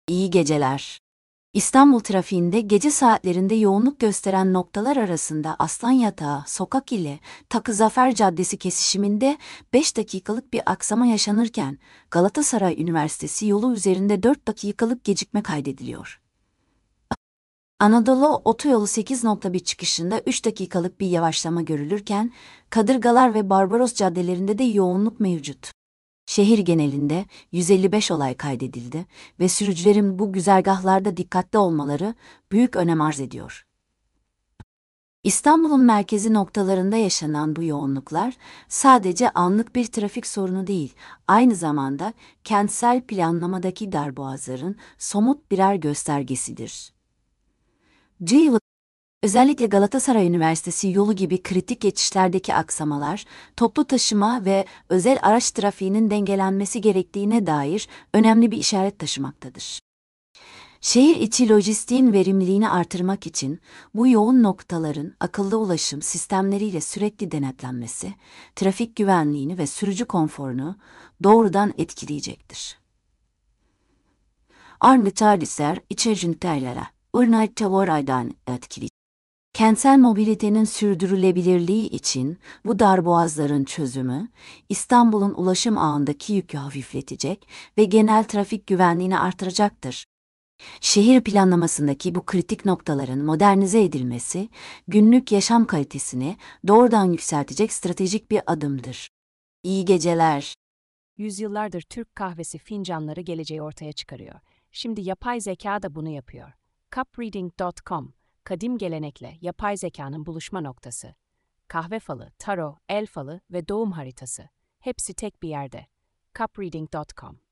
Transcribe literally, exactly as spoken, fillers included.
İyi geceler. İstanbul trafiğinde gece saatlerinde yoğunluk gösteren noktalar arasında Aslanyatağı, Sokak ile Takı Zafer Caddesi kesişiminde beş dakikalık bir aksama yaşanırken Galatasaray Üniversitesi yolu üzerinde dört dakikalık gecikme kaydediliyor. Anadolu Otoyolu sekiz nokta bir çıkışında üç dakikalık bir yavaşlama görülürken Kadırgalar ve Barbaros caddelerinde de yoğunluk mevcut. Şehir genelinde yüz elli beş olay kaydedildi ve sürücülerin bu güzergahlarda dikkatli olmaları büyük önem arz ediyor. İstanbul'un merkezi noktalarında yaşanan bu yoğunluklar sadece anlık bir trafik sorunu değil, aynı zamanda kentsel planlamadaki darboğazların somut birer göstergesidir. C Özellikle Galatasaray Üniversitesi yolu gibi kritik geçişlerdeki aksamalar, toplu taşıma ve özel araç trafiğinin dengelenmesi gerektiğine dair önemli bir işaret taşımaktadır. Şehir içi lojistiğin verimliliğini artırmak için bu yoğun noktaların akıllı ulaşım sistemleriyle sürekli denetlenmesi, trafik güvenliğini ve sürücü konforunu doğrudan etkileyecektir. Arnavutlar içericintelere, Urnaytavoray'dan etkili. Kentsel mobilitenin sürdürülebilirliği için bu darboğazların çözümü, İstanbul'un ulaşım ağındaki yükü hafifletecek ve genel trafik güvenliğini artıracaktır. Şehir planlamasındaki bu kritik noktaların modernize edilmesi, günlük yaşam kalitesini doğrudan yükseltecek stratejik bir adımdır. İyi geceler. Yüzyıllardır Türk kahvesi fincanları geleceği ortaya çıkarıyor. Şimdi yapay zeka da bunu yapıyor. cup reading nokta com, kadim gelenekle yapay zekanın buluşma noktası. Kahve falı, tarot, el falı ve doğum haritası. Hepsi tek bir yerde. cup reading nokta com